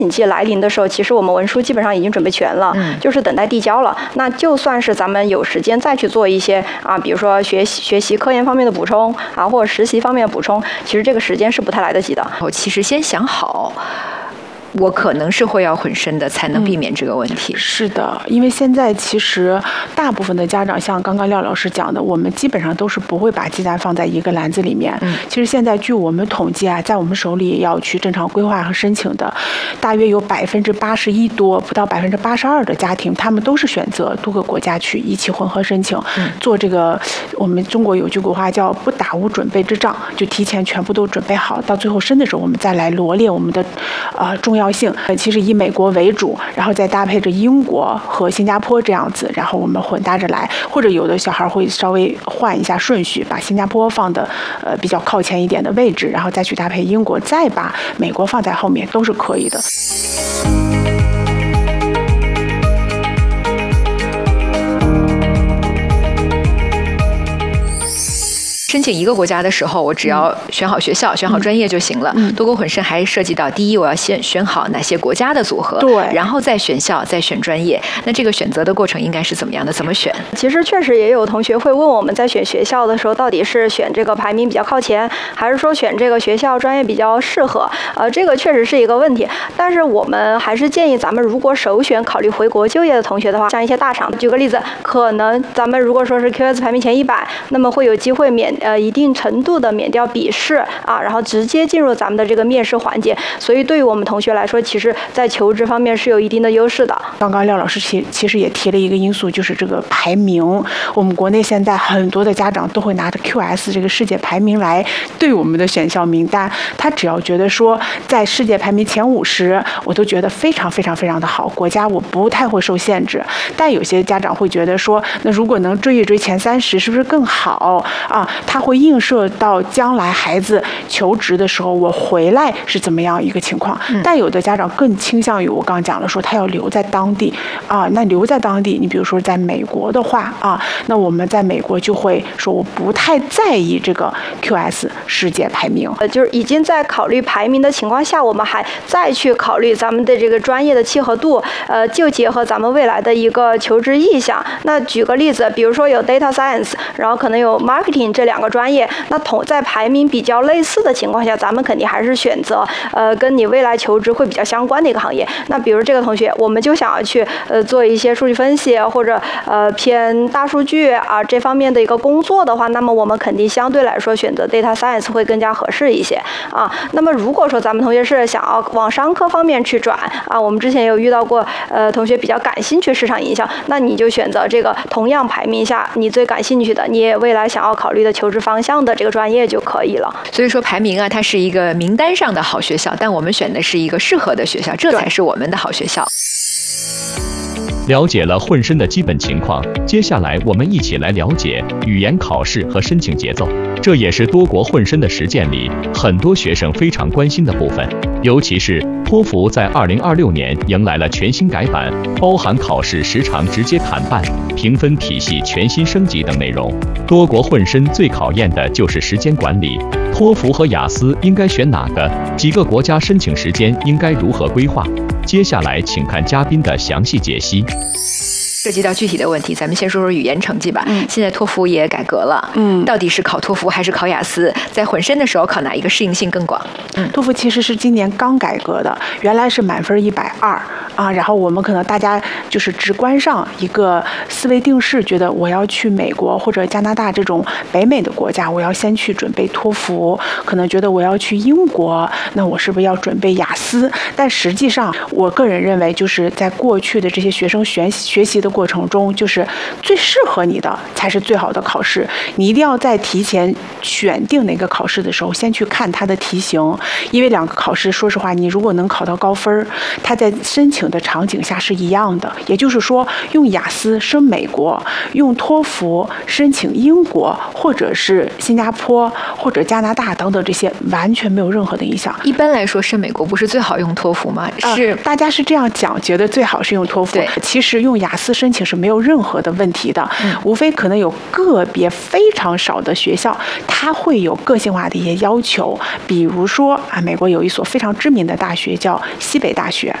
景季来临的时候，其实我们文书基本上已经准备全了，就是等待递交了。那就算是咱们有时间再去做一些比如说学习科研方面的补充或者实习方面的补充，其实这个时间是不太来得及的。 我其实先想好。我可能是会要混声的，才能避免这个问题。 是的，因为现在其实大部分的家长，像刚刚廖老师讲的，我们基本上都是不会把鸡蛋放在一个篮子里面。其实现在据我们统计在我们手里要去正常规划和申请的，大约有81%多，不到82%的家庭，他们都是选择多个国家去一起混合申请，做这个我们中国有句古话叫不打无准备之仗，就提前全部都准备好，到最后申的时候我们再来罗列我们的重要性，其实以美国为主，然后再搭配着英国和新加坡这样子，然后我们混搭着来，或者有的小孩会稍微换一下顺序，把新加坡放的比较靠前一点的位置，然后再去搭配英国，再把美国放在后面，都是可以的。 申请一个国家的时候，我只要选好学校、选好专业就行了。多国混声还涉及到，第一，我要先选好哪些国家的组合， 对， 然后再选校、再选专业。那这个选择的过程应该是怎么样的？怎么选？ 其实确实也有同学会问我们在选学校的时候，到底是选这个排名比较靠前，还是说选这个学校专业比较适合？这个确实是一个问题。但是我们还是建议咱们如果首选考虑回国就业的同学的话，像一些大厂，举个例子，可能咱们如果说是 QS 排名前100，那么会有机会一定程度的免掉笔试然后直接进入咱们的这个面试环节。所以对于我们同学来说，其实在求职方面是有一定的优势的。 刚刚廖老师其实也提了一个因素，就是这个排名。我们国内现在很多的家长都会拿着 QS 这个世界排名来对我们的选校名单，他只要觉得说在世界排名前50，我都觉得非常非常非常的好，国家我不太会受限制。但有些家长会觉得说，那如果能追一追前30，是不是更好他会映射到将来孩子求职的时候，我回来是怎么样一个情况。但有的家长更倾向于我刚讲了，说他要留在当地那留在当地，你比如说在美国的话那我们在美国就会说我不太在意这个 QS 世界排名， 就是已经在考虑排名的情况下，我们还再去考虑咱们的这个专业的契合度，就结合咱们未来的一个求职意向。那举个例子，比如说有 data science， 然后可能有 marketing 这2个专业，那在排名比较类似的情况下，咱们肯定还是选择跟你未来求职会比较相关的一个行业。那比如这个同学，我们就想要去做一些数据分析或者偏大数据这方面的一个工作的话，那么我们肯定相对来说选择 data science 会更加合适一些那么如果说咱们同学是想要往商科方面去转我们之前有遇到过同学比较感兴趣市场营销，那你就选择这个同样排名下你最感兴趣的，你也未来想要考虑的求职方向的这个专业就可以了。 所以说排名它是一个名单上的好学校，但我们选的是一个适合的学校，这才是我们的好学校。 了解了混声的基本情况，接下来我们一起来了解语言考试和申请节奏，这也是多国混声的实践里很多学生非常关心的部分。尤其是托福在2026年迎来了全新改版，包含考试时长直接砍半、评分体系全新升级等内容。多国混声最考验的就是时间管理，托福和雅思应该选哪个？几个国家申请时间应该如何规划？接下来请看嘉宾的详细解析。 涉及到具体的问题，咱们先说说语言成绩吧。现在托福也改革了，到底是考托福还是考雅思？在混声的时候考哪一个适应性更广？ 托福其实是今年刚改革的，原来是满分120然后我们可能大家就是直观上一个思维定式，觉得我要去美国或者加拿大这种北美的国家，我要先去准备托福，可能觉得我要去英国，那我是不是要准备雅思？但实际上我个人认为，就是在过去的这些学生学习的过程中，就是最适合你的才是最好的考试。你一定要在提前选定哪个考试的时候，先去看它的题型，因为2个考试，说实话，你如果能考到高分，它在申请请的场景下是一样的。也就是说，用雅思申美国，用托福申请英国，或者是新加坡或者加拿大等等，这些完全没有任何的影响。 一般来说，申美国不是最好用托福吗？是大家是这样讲，觉得最好是用托福。其实用雅思申请是没有任何的问题的，无非可能有个别非常少的学校，它会有个性化的一些要求。比如说美国有一所非常知名的大学叫西北大学，